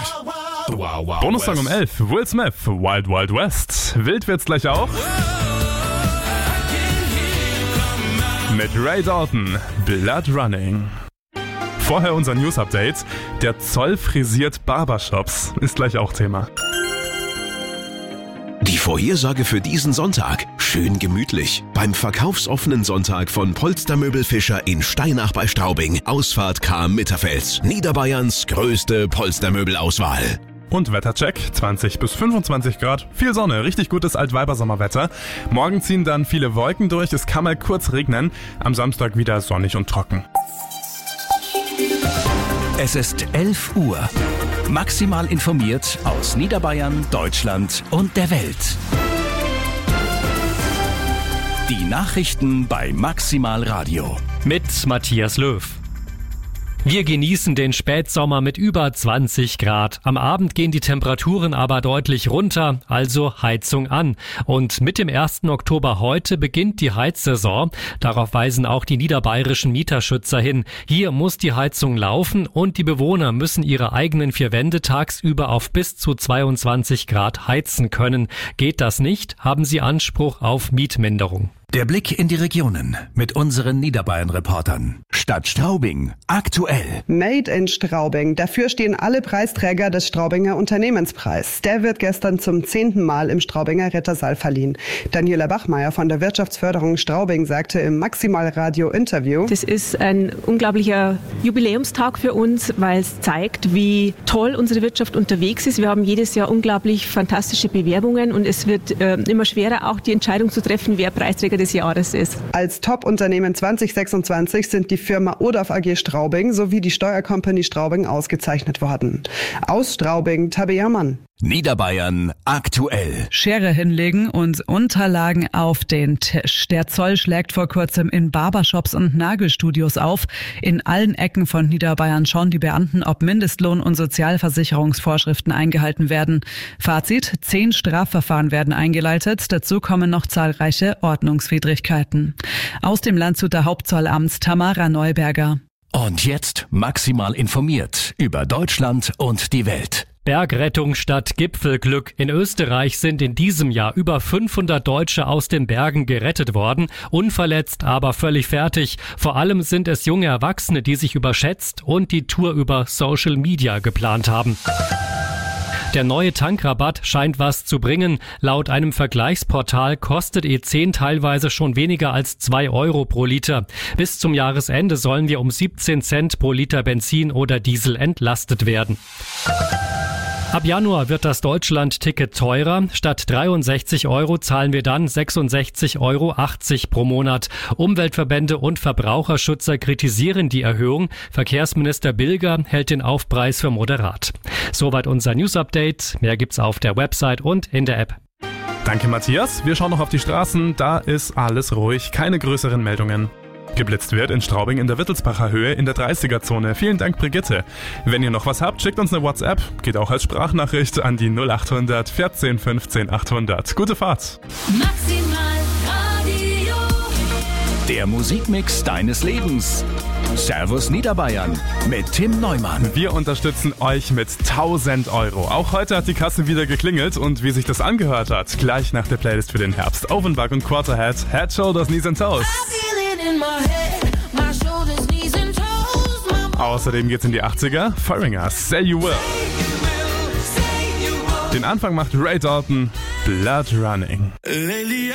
Wow, wow, Bonussong um 11, Will Smith, Wild Wild West. Wild wird's gleich auch. Mit Ray Dalton, Blood Running. Vorher unser News-Update. Der Zoll frisiert Barbershops. Ist gleich auch Thema. Die Vorhersage für diesen Sonntag. Schön gemütlich. Beim verkaufsoffenen Sonntag von Polstermöbel Fischer in Steinach bei Straubing. Ausfahrt Cham-Mitterfels. Niederbayerns größte Polstermöbelauswahl. Und Wettercheck, 20 bis 25 Grad, viel Sonne, richtig gutes Altweibersommerwetter. Morgen ziehen dann viele Wolken durch, es kann mal kurz regnen. Am Samstag wieder sonnig und trocken. Es ist 11 Uhr. Maximal informiert aus Niederbayern, Deutschland und der Welt. Die Nachrichten bei Maximal Radio. Mit Matthias Löw. Wir genießen den Spätsommer mit über 20 Grad. Am Abend gehen die Temperaturen aber deutlich runter, also Heizung an. Und mit dem 1. Oktober heute beginnt die Heizsaison. Darauf weisen auch die niederbayerischen Mieterschützer hin. Hier muss die Heizung laufen und die Bewohner müssen ihre eigenen 4 Wände tagsüber auf bis zu 22 Grad heizen können. Geht das nicht, haben sie Anspruch auf Mietminderung. Der Blick in die Regionen mit unseren Niederbayern-Reportern. Stadt Straubing, aktuell. Made in Straubing. Dafür stehen alle Preisträger des Straubinger Unternehmenspreis. Der wird gestern zum 10. Mal im Straubinger Rittersaal verliehen. Daniela Bachmeier von der Wirtschaftsförderung Straubing sagte im Maximal-Radio-Interview: Das ist ein unglaublicher Jubiläumstag für uns, weil es zeigt, wie toll unsere Wirtschaft unterwegs ist. Wir haben jedes Jahr unglaublich fantastische Bewerbungen und es wird immer schwerer, auch die Entscheidung zu treffen, wer Preisträger des Jahres ist. Als Top-Unternehmen 2026 sind die Firma Odaf AG Straubing sowie die Steuercompany Straubing ausgezeichnet worden. Aus Straubing, Tabea Mann. Niederbayern aktuell. Schere hinlegen und Unterlagen auf den Tisch. Der Zoll schlägt vor kurzem in Barbershops und Nagelstudios auf. In allen Ecken von Niederbayern schauen die Beamten, ob Mindestlohn- und Sozialversicherungsvorschriften eingehalten werden. Fazit: 10 Strafverfahren werden eingeleitet. Dazu kommen noch zahlreiche Ordnungswidrigkeiten. Aus dem Landshuter Hauptzollamts Tamara Neuberger. Und jetzt maximal informiert über Deutschland und die Welt. Bergrettung statt Gipfelglück. In Österreich sind in diesem Jahr über 500 Deutsche aus den Bergen gerettet worden. Unverletzt, aber völlig fertig. Vor allem sind es junge Erwachsene, die sich überschätzt und die Tour über Social Media geplant haben. Der neue Tankrabatt scheint was zu bringen. Laut einem Vergleichsportal kostet E10 teilweise schon weniger als 2 Euro pro Liter. Bis zum Jahresende sollen wir um 17 Cent pro Liter Benzin oder Diesel entlastet werden. Ab Januar wird das Deutschland-Ticket teurer. Statt 63 Euro zahlen wir dann 66,80 Euro pro Monat. Umweltverbände und Verbraucherschützer kritisieren die Erhöhung. Verkehrsminister Bilger hält den Aufpreis für moderat. Soweit unser News-Update. Mehr gibt's auf der Website und in der App. Danke Matthias. Wir schauen noch auf die Straßen. Da ist alles ruhig. Keine größeren Meldungen. Geblitzt wird in Straubing in der Wittelsbacher Höhe in der 30er-Zone. Vielen Dank, Brigitte. Wenn ihr noch was habt, schickt uns eine WhatsApp. Geht auch als Sprachnachricht an die 0800 14 15 800. Gute Fahrt. Maximal Radio. Der Musikmix deines Lebens. Servus Niederbayern mit Tim Neumann. Wir unterstützen euch mit 1000 Euro. Auch heute hat die Kasse wieder geklingelt und wie sich das angehört hat, gleich nach der Playlist für den Herbst. Ovenbach und Quarterhead, Head, Shoulders, Knees and Toes. Außerdem geht's in die 80er. Foreigner, Say You Will. Den Anfang macht Ray Dalton, Blood Running.